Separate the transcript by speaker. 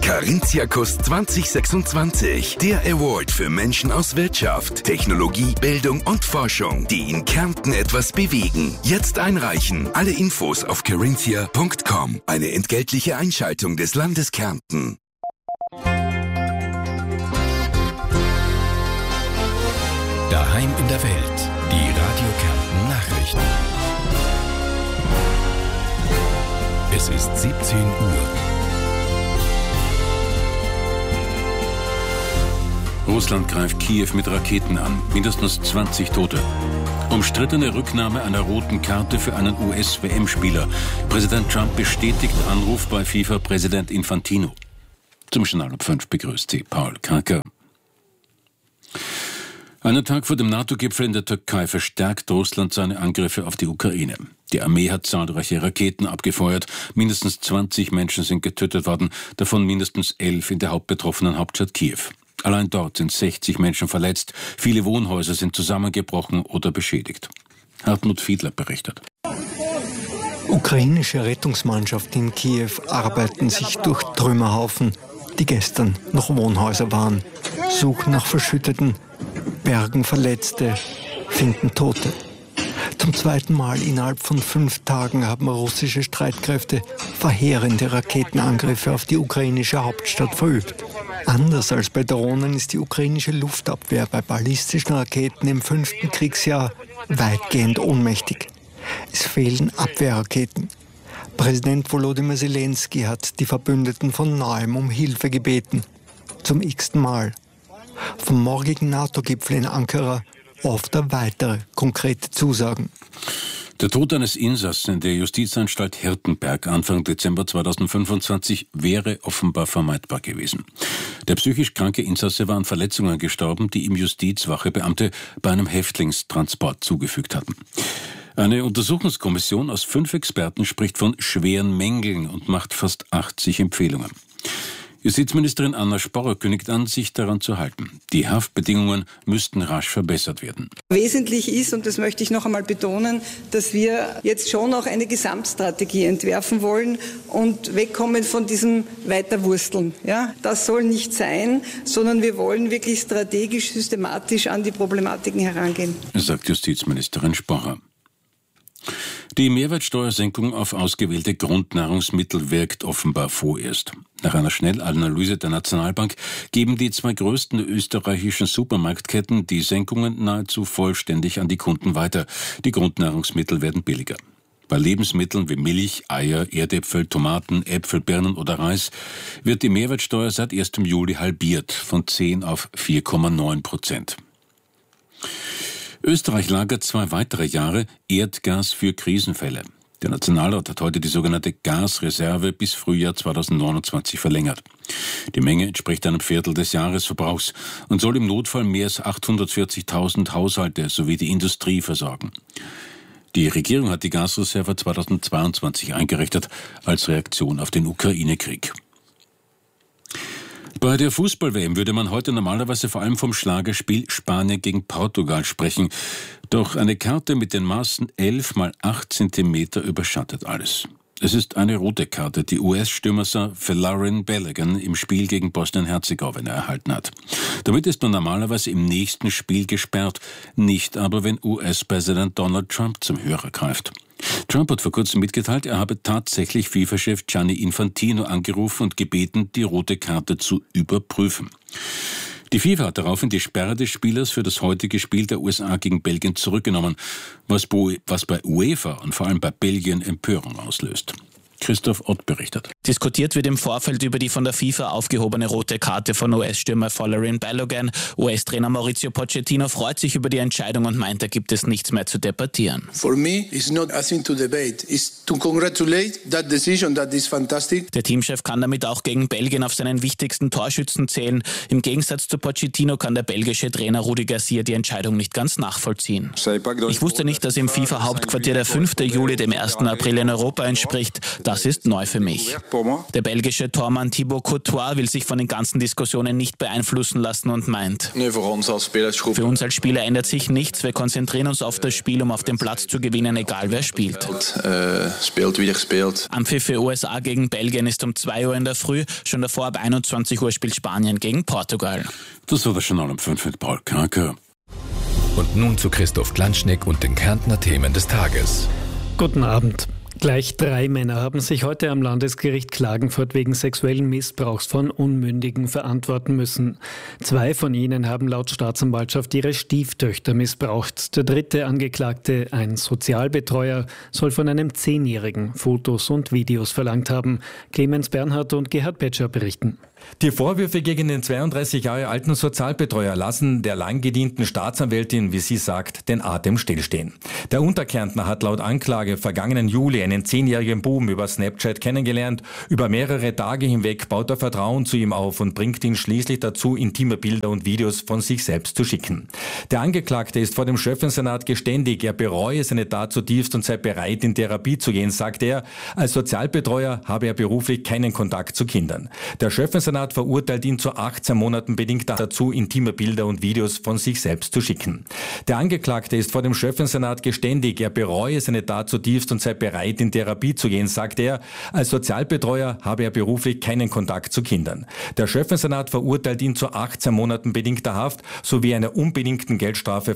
Speaker 1: Carinthia-Kuss 2026. Der Award für Menschen aus Wirtschaft, Technologie, Bildung und Forschung, die in Kärnten etwas bewegen. Jetzt einreichen. Alle Infos auf carinthia.com. Eine entgeltliche Einschaltung des Landes Kärnten.
Speaker 2: Daheim in der Welt. Die Radio Kärnten Nachrichten. Es ist 17 Uhr.
Speaker 3: Russland greift Kiew mit Raketen an. Mindestens 20 Tote. Umstrittene Rücknahme einer roten Karte für einen US-WM-Spieler. Präsident Trump bestätigt Anruf bei FIFA-Präsident Infantino. Zum Journal um 5 begrüßt Sie Paul Karker. Einen Tag vor dem NATO-Gipfel in der Türkei verstärkt Russland seine Angriffe auf die Ukraine. Die Armee hat zahlreiche Raketen abgefeuert. Mindestens 20 Menschen sind getötet worden, davon mindestens 11 in der hauptbetroffenen Hauptstadt Kiew. Allein dort sind 60 Menschen verletzt. Viele Wohnhäuser sind zusammengebrochen oder beschädigt. Hartmut Fiedler berichtet.
Speaker 4: Ukrainische Rettungsmannschaften in Kiew arbeiten sich durch Trümmerhaufen, die gestern noch Wohnhäuser waren, suchen nach Verschütteten, bergen Verletzte, finden Tote. Zum zweiten Mal innerhalb von 5 Tagen haben russische Streitkräfte verheerende Raketenangriffe auf die ukrainische Hauptstadt verübt. Anders als bei Drohnen ist die ukrainische Luftabwehr bei ballistischen Raketen im 5. Kriegsjahr weitgehend ohnmächtig. Es fehlen Abwehrraketen. Präsident Volodymyr Zelensky hat die Verbündeten von neuem um Hilfe gebeten. Zum x-ten Mal. Vom morgigen NATO-Gipfel in Ankara oft weitere konkrete Zusagen.
Speaker 3: Der Tod eines Insassen in der Justizanstalt Hirtenberg Anfang Dezember 2025 wäre offenbar vermeidbar gewesen. Der psychisch kranke Insasse war an Verletzungen gestorben, die ihm Justizwachebeamte bei einem Häftlingstransport zugefügt hatten. Eine Untersuchungskommission aus 5 Experten spricht von schweren Mängeln und macht fast 80 Empfehlungen. Justizministerin Anna Sporrer kündigt an, sich daran zu halten. Die Haftbedingungen müssten rasch verbessert werden.
Speaker 5: Wesentlich ist, und das möchte ich noch einmal betonen, dass wir jetzt schon auch eine Gesamtstrategie entwerfen wollen und wegkommen von diesem Weiterwursteln. Ja, das soll nicht sein, sondern wir wollen wirklich strategisch, systematisch an die Problematiken herangehen, sagt
Speaker 3: Justizministerin Sporrer. Die Mehrwertsteuersenkung auf ausgewählte Grundnahrungsmittel wirkt offenbar vorerst. Nach einer Schnellanalyse der Nationalbank geben die 2 größten österreichischen Supermarktketten die Senkungen nahezu vollständig an die Kunden weiter. Die Grundnahrungsmittel werden billiger. Bei Lebensmitteln wie Milch, Eier, Erdäpfel, Tomaten, Äpfel, Birnen oder Reis wird die Mehrwertsteuer seit 1. Juli halbiert, von 10 auf 4,9%. Österreich lagert 2 weitere Jahre Erdgas für Krisenfälle. Der Nationalrat hat heute die sogenannte Gasreserve bis Frühjahr 2029 verlängert. Die Menge entspricht einem Viertel des Jahresverbrauchs und soll im Notfall mehr als 840.000 Haushalte sowie die Industrie versorgen. Die Regierung hat die Gasreserve 2022 eingerichtet als Reaktion auf den Ukraine-Krieg. Bei der Fußball-WM würde man heute normalerweise vor allem vom Schlagerspiel Spanien gegen Portugal sprechen. Doch eine Karte mit den Maßen 11 x 8 Zentimeter überschattet alles. Es ist eine rote Karte, die US-Stürmer Folarin Balogun im Spiel gegen Bosnien-Herzegowina erhalten hat. Damit ist man normalerweise im nächsten Spiel gesperrt, nicht aber, wenn US-Präsident Donald Trump zum Hörer greift. Trump hat vor kurzem mitgeteilt, er habe tatsächlich FIFA-Chef Gianni Infantino angerufen und gebeten, die rote Karte zu überprüfen. Die FIFA hat daraufhin die Sperre des Spielers für das heutige Spiel der USA gegen Belgien zurückgenommen, was bei UEFA und vor allem bei Belgien Empörung auslöst. Christoph Ott berichtet.
Speaker 6: Diskutiert wird im Vorfeld über die von der FIFA aufgehobene rote Karte von US-Stürmer Folarin Balogun. US-Trainer Mauricio Pochettino freut sich über die Entscheidung und meint, da gibt es nichts mehr zu debattieren.
Speaker 7: For me, it's not a thing to debate. It's to congratulate that decision. That is fantastic. Der Teamchef kann damit auch gegen Belgien auf seinen wichtigsten Torschützen zählen. Im Gegensatz zu Pochettino kann der belgische Trainer Rudi Garcia die Entscheidung nicht ganz nachvollziehen. Ich wusste nicht, dass im FIFA-Hauptquartier der 5. Juli dem 1. April in Europa entspricht. Das ist neu für mich.
Speaker 6: Der belgische Tormann Thibaut Courtois will sich von den ganzen Diskussionen nicht beeinflussen lassen und meint:
Speaker 8: Für
Speaker 6: uns als Spieler ändert sich nichts. Wir konzentrieren uns auf das Spiel, um auf dem Platz zu gewinnen, egal wer spielt. Anpfiff für USA gegen Belgien ist um 2 Uhr in der Früh. Schon davor ab 21 Uhr spielt Spanien gegen Portugal.
Speaker 3: Das war das Journal um 5 mit Paul Kraker.
Speaker 2: Und nun zu Christoph Glanschneck und den Kärntner Themen des Tages.
Speaker 9: Guten Abend. Gleich 3 Männer haben sich heute am Landesgericht Klagenfurt wegen sexuellen Missbrauchs von Unmündigen verantworten müssen. 2 von ihnen haben laut Staatsanwaltschaft ihre Stieftöchter missbraucht. Der 3. Angeklagte, ein Sozialbetreuer, soll von einem 10-Jährigen Fotos und Videos verlangt haben. Clemens Bernhard und Gerhard Petscher berichten.
Speaker 10: Die Vorwürfe gegen den 32 Jahre alten Sozialbetreuer lassen der lang gedienten Staatsanwältin, wie sie sagt, den Atem stillstehen. Der Unterkärntner hat laut Anklage vergangenen Juli einen 10-jährigen Buben über Snapchat kennengelernt. Über mehrere Tage hinweg baut er Vertrauen zu ihm auf und bringt ihn schließlich dazu, intime Bilder und Videos von sich selbst zu schicken. Der Angeklagte ist vor dem Schöffensenat geständig. Er bereue seine Tat zutiefst und sei bereit, in Therapie zu gehen, sagt er. Als Sozialbetreuer habe er beruflich keinen Kontakt zu Kindern. Der Schöffensenat verurteilt ihn zu 18 Monaten bedingt dazu, intime Bilder und Videos von sich selbst zu schicken. Der Angeklagte ist vor dem Schöffensenat geständig. Er bereue seine Tat zutiefst und sei bereit, in Therapie zu gehen, sagt er. Als Sozialbetreuer habe er beruflich keinen Kontakt zu Kindern. Der Schöffensenat verurteilt ihn zu 18 Monaten bedingter Haft sowie einer unbedingten Geldstrafe